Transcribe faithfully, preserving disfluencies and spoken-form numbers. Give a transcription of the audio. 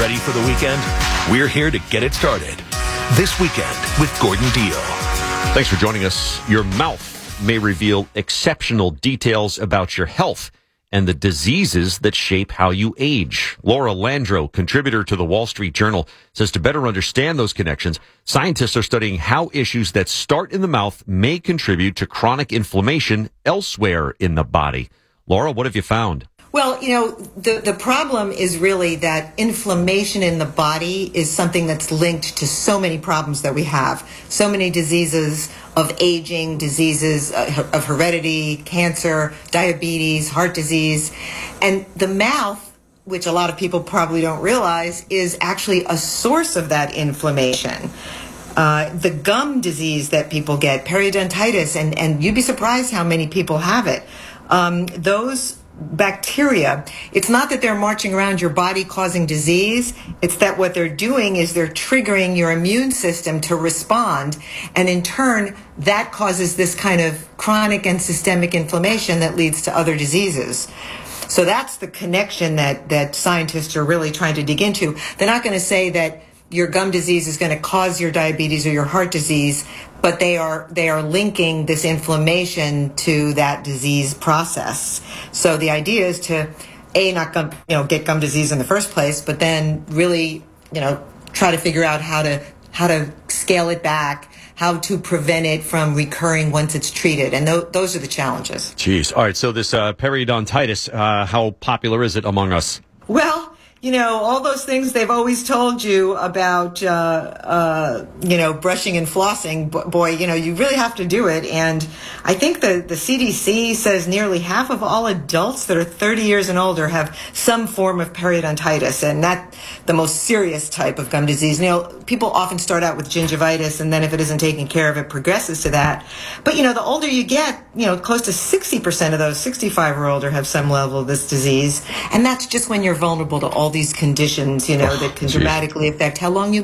Ready for the weekend? We're here to get it started. This Weekend with Gordon Deal. Thanks for joining us. Your mouth may reveal exceptional details about your health and the diseases that shape how you age. Laura Landro, contributor to the Wall Street Journal, says to better understand those connections, scientists are studying how issues that start in the mouth may contribute to chronic inflammation elsewhere in the body. Laura, what have you found? Well, you know, the, the problem is really that inflammation in the body is something that's linked to so many problems that we have. So many diseases of aging, diseases of heredity, cancer, diabetes, heart disease. And the mouth, which a lot of people probably don't realize, is actually a source of that inflammation. Uh, the gum disease that people get, periodontitis, and, and you'd be surprised how many people have it. Um, those bacteria, it's not that they're marching around your body causing disease, it's that what they're doing is they're triggering your immune system to respond, and in turn that causes this kind of chronic and systemic inflammation that leads to other diseases. So that's the connection that, that scientists are really trying to dig into. They're not going to say that your gum disease is going to cause your diabetes or your heart disease, but they are they are linking this inflammation to that disease process. So the idea is to a not gum, you know get gum disease in the first place, but then really you know try to figure out how to how to scale it back, how to prevent it from recurring once it's treated, and th- those are the challenges. Jeez. All right. So this uh, periodontitis, uh, how popular is it among us? Well, you know, all those things they've always told you about, uh, uh, you know, brushing and flossing, boy, you know, you really have to do it. And I think the, the C D C says nearly half of all adults that are thirty years and older have some form of periodontitis, and that the most serious type of gum disease. You know, people often start out with gingivitis, and then if it isn't taken care of, it progresses to that. But, you know, the older you get, you know, close to sixty percent of those sixty-five or older have some level of this disease. And that's just when you're vulnerable to all these conditions, you know, that can dramatically affect how long you